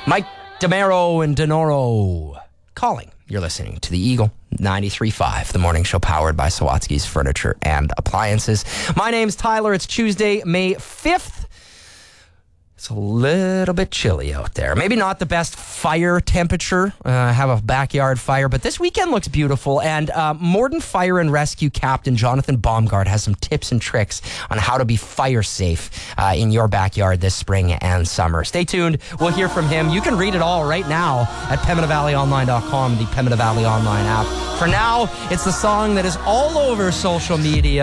Mike DeMero and Denoro calling. You're listening to the Eagle 93.5, the morning show powered by Sawatsky's Furniture and Appliances. My name's Tyler. It's Tuesday, May 5th. It's a little bit chilly out there. Maybe not the best fire temperature. Have a backyard fire, but this weekend looks beautiful. And Morden Fire and Rescue Captain Jonathan Baumgart has some tips and tricks on how to be fire safe in your backyard this spring and summer. Stay tuned. We'll hear from him. You can read it all right now at PembinaValleyOnline.com, the Pembina Valley Online app. For now, it's the song that is all over social media.